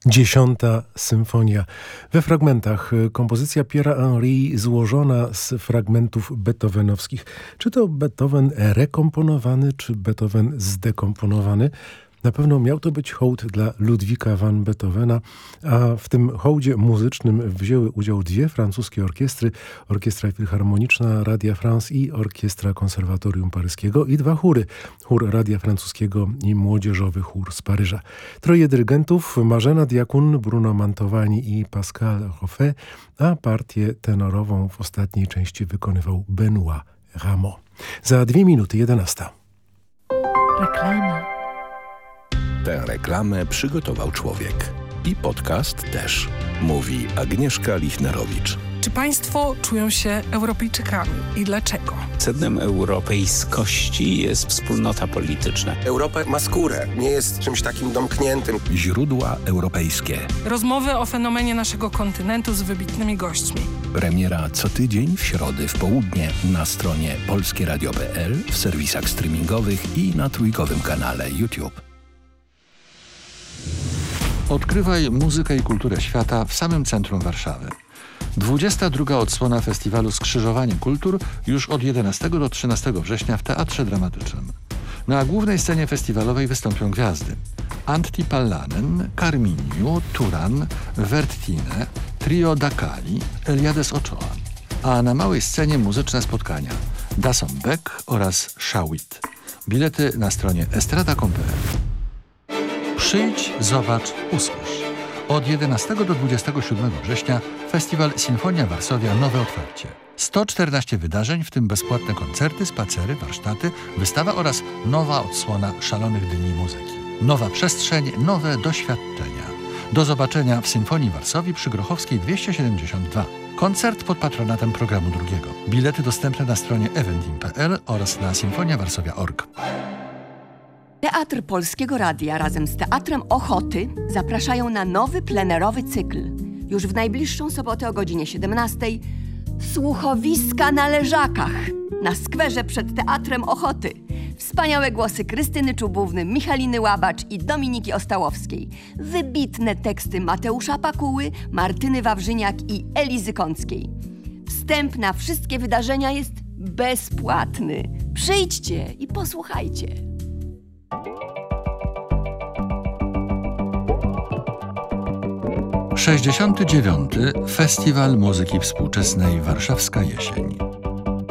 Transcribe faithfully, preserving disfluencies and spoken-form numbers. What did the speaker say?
Dziesiąta symfonia. We fragmentach kompozycja Pierre'a Henry złożona z fragmentów beethovenowskich. Czy to Beethoven rekomponowany, czy Beethoven zdekomponowany? Na pewno miał to być hołd dla Ludwika van Beethovena, a w tym hołdzie muzycznym wzięły udział dwie francuskie orkiestry, Orkiestra Filharmoniczna Radia France i Orkiestra Konserwatorium Paryskiego i dwa chóry, chór Radia Francuskiego i Młodzieżowy Chór z Paryża. Troje dyrygentów, Marzena Diakun, Bruno Mantovani i Pascal Roffet, a partię tenorową w ostatniej części wykonywał Benoît Rameau. Za dwie minuty jedenasta. Reklama. Tę reklamę przygotował człowiek. I podcast też. Mówi Agnieszka Lichnerowicz. Czy państwo czują się Europejczykami i dlaczego? Sednem europejskości jest wspólnota polityczna. Europa ma skórę, nie jest czymś takim domkniętym. Źródła europejskie. Rozmowy o fenomenie naszego kontynentu z wybitnymi gośćmi. Premiera co tydzień w środę w południe na stronie polskieradio kropka pe el, w serwisach streamingowych i na trójkowym kanale YouTube. Odkrywaj muzykę i kulturę świata w samym centrum Warszawy. dwudziesta druga odsłona festiwalu Skrzyżowanie Kultur już od jedenastego do trzynastego września w Teatrze Dramatycznym. Na głównej scenie festiwalowej wystąpią gwiazdy: Antti Pallanen, Carminio, Turan, Vertine, Trio Dakali, Eliades Ochoa. A na małej scenie muzyczne spotkania Dason Beck oraz Shawit. Bilety na stronie estrada kropka pe el. Przyjdź, zobacz, usłysz. Od jedenastego do dwudziestego siódmego września Festiwal Sinfonia Varsovia Nowe Otwarcie. sto czternaście wydarzeń, w tym bezpłatne koncerty, spacery, warsztaty, wystawa oraz nowa odsłona Szalonych Dni Muzyki. Nowa przestrzeń, nowe doświadczenia. Do zobaczenia w Sinfonii Varsovii przy Grochowskiej dwieście siedemdziesiąt dwa. Koncert pod patronatem programu drugiego. Bilety dostępne na stronie eventim kropka pe el oraz na sinfonia varsovia kropka org. Teatr Polskiego Radia razem z Teatrem Ochoty zapraszają na nowy plenerowy cykl. Już w najbliższą sobotę o godzinie siedemnastej Słuchowiska na Leżakach na skwerze przed Teatrem Ochoty. Wspaniałe głosy Krystyny Czubówny, Michaliny Łabacz i Dominiki Ostałowskiej. Wybitne teksty Mateusza Pakuły, Martyny Wawrzyniak i Elizy Kąckiej. Wstęp na wszystkie wydarzenia jest bezpłatny. Przyjdźcie i posłuchajcie. sześćdziesiąty dziewiąty Festiwal Muzyki Współczesnej Warszawska Jesień.